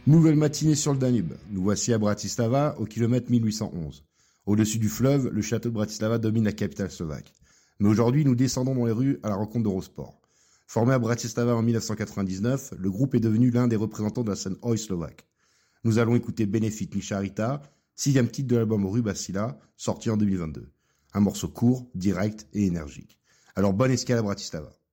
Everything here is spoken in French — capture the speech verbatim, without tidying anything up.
Nouvelle matinée sur le Danube. Nous voici à Bratislava, au kilomètre mille huit cent onze. Au-dessus du fleuve, le château de Bratislava domine la capitale slovaque. Mais aujourd'hui, nous descendons dans les rues à la rencontre d'Eurosport. Formé à Bratislava en mille neuf cent quatre-vingt-dix-neuf, le groupe est devenu l'un des représentants de la scène oi slovaque. Nous allons écouter Benefit mi charita, sixième titre de l'album Rubasila, sorti en deux mille vingt-deux. Un morceau court, direct et énergique. Alors bonne escale à Bratislava.